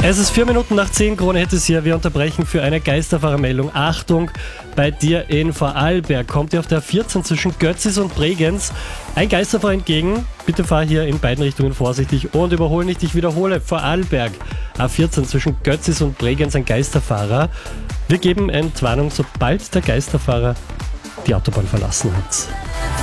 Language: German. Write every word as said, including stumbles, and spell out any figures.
Es ist vier Minuten nach zehn, Krone Hit ist hier. Wir unterbrechen für eine Geisterfahrermeldung. Achtung, bei dir in Vorarlberg kommt dir auf der vierzehn zwischen Götzis und Bregenz ein Geisterfahrer entgegen. Bitte fahr hier in beiden Richtungen vorsichtig und überhole nicht. Ich wiederhole, Vorarlberg, A vierzehn zwischen Götzis und Bregenz ein Geisterfahrer. Wir geben Entwarnung, sobald der Geisterfahrer die Autobahn verlassen hat.